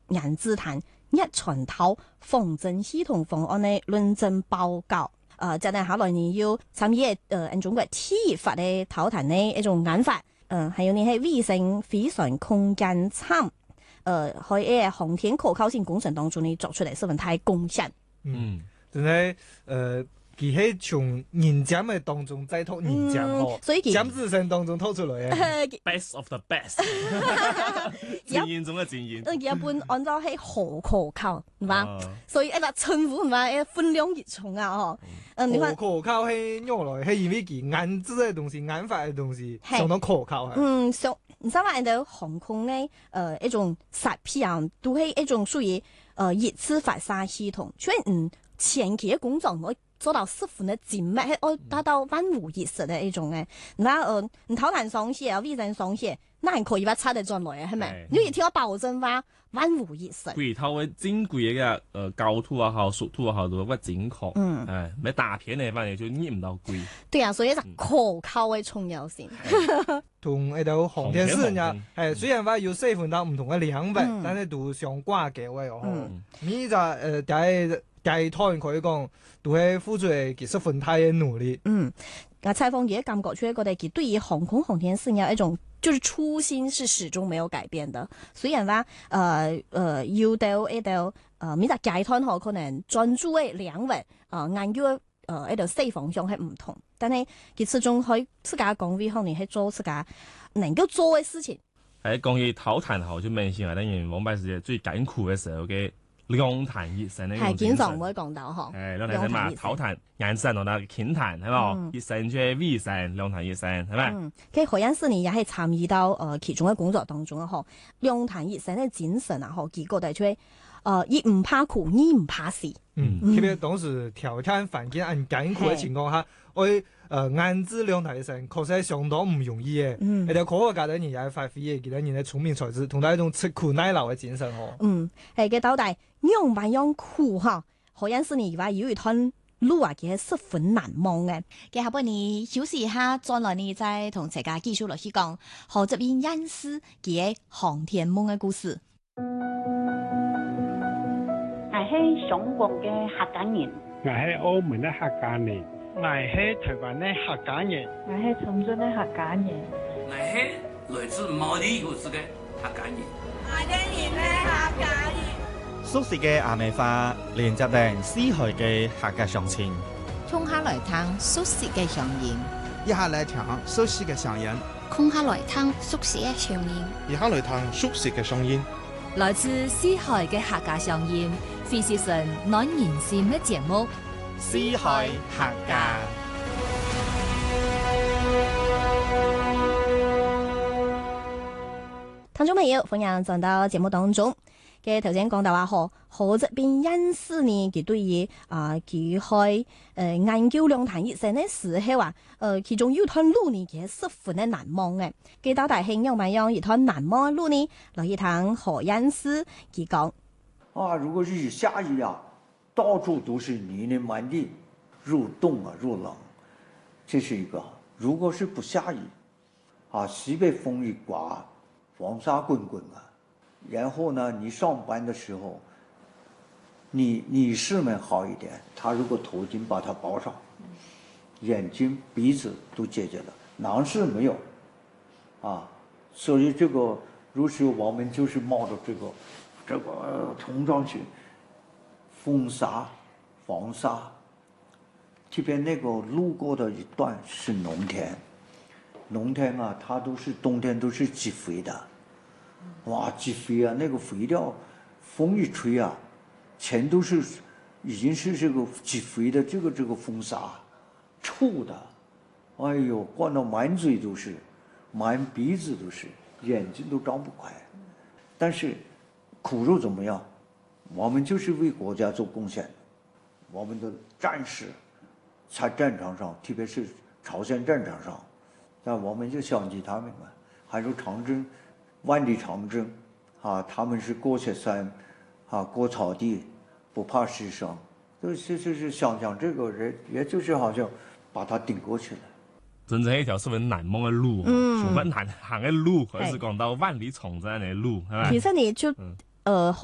銀資壇一傳頭防震系統方案嘅論證報告。就係後來你要參與中國天熱法嘅討論呢一種眼法，還有你喺衛星飛船空間站，喺航天可靠性工程當中你作出嚟十分大貢獻。 真係佢係從人尖嘅當中再託人尖所以尖子聲當中偷出來嘅 ，best of the best， 經驗中嘅經驗。 一般按照係可靠，係嘛？所以稱呼係嘛？分量越重啊！你看可靠係用來係因為佢研製嘅東西、研發嘅東西相當可靠。 唔使話到航空咧，一種設備啊，都係一種屬於熱磁發射系統，所以前期嘅工作可以做到十分的精密，係達到萬無一失嘅一種嘅。那你頭壇上寫啊，衛生上寫，那係可以把差得轉來嘅，係咪？你一聽我保證話萬無一失。 貴頭嘅精貴嘅高度啊，好速度啊，好多個精確。咩大片嚟反而就捏唔到貴。 對啊，所以就可靠嘅重要性。 同喺度航天士呀，雖然話有細分到唔同嘅領域，但係都相關嘅位哦。呢就第當然可以講，都係付出其實分太嘅努力。 採訪也感覺出佢哋佢對於航空航天事業一種就是初心是始終沒有改變的。雖然話要到一度每個階段可可能專注嘅領域研究一度四方向係唔同，但係佢始終可以自家講為可能係做自家能夠做嘅事情。 係講起討談後就明顯係等於王柏時最艱苦嘅時候嘅。量談熱性呢？係經常會講到嗬。 量談嘛，討談眼神同埋傾談係嘛，熱性即係微性，量談熱性係咪？ 其實何恩師你也係參與到其中嘅工作當中啊，嗬。量談熱性嘅精神啊，嗬，結果就係一唔怕苦，二唔怕死。 特別當時挑戰環境很艱苦嘅情況下，我研製量談熱性確實係相當唔容易嘅。你哋可覺得人也係發揮嘅，其他人嘅聰明才智，同埋一種吃苦耐勞嘅精神嗬。 係嘅，到底樣唔樣苦哈？何恩師你話有一段路啊，其實十分難忘嘅。嘅下半年休息一下，再來呢再同大家繼續落去講何這邊恩師嘅航天夢嘅故事。 我係中國嘅客家人， 我係澳門嘅客家人，我係台灣嘅客家人， 我係深圳嘅客家人， 我係來自毛里求斯嘅客家人， 我哋係客家人。 熟悉嘅阿美花，連接定詩海嘅客家鄉親， 衝下來聽熟悉嘅聲音， 一下來聽熟悉嘅聲音， 空下來聽熟悉嘅聲音， 一下來聽熟悉嘅聲音， 來自詩海嘅客家聲音，非是神暖人心嘅節目， 詩海客家。 聽眾朋友，歡迎進到節目當中。嘅頭先講到話何這邊恩師呢？佢對於佢去研究量談熱性嘅時候啊，其中有段路呢，其實十分嘅難忘嘅。佢到底係樣咪樣一段難忘嘅路呢？來一趟何恩師佢講： 如果是下雨啊，到處都是泥濘滿地，又凍啊又冷，這是一個。如果是不下雨，西北風一刮，黃沙滾滾啊。然後呢，你上班的時候，女士們好一點，她如果頭巾把它包上，眼睛鼻子都解決了，男士沒有，所以這個如是我們就是冒着這個衝上去，風沙、黃沙，這邊那個路過的一段是農田，農田啊，它都是冬天都是積肥的。哇，積肥啊！那個肥料，風一吹啊，全都是已經是這個積肥的這個風沙，臭的，哎呦，灌到滿嘴都是，滿鼻子都是，眼睛都張不開。但是苦肉怎麼樣？我們就是為國家做貢獻，我們的戰士在戰場上，特別是朝鮮戰場上，但我們就想起他們嘛，還有長征。萬里長征，他們是過雪山，過草地，不怕犧牲，就是想想這個人，也就是好像把它頂過去了。 真正一條十分難忘嘅路，十分難行嘅路，還是講到萬里長征嘅路，係咪？ 其實你就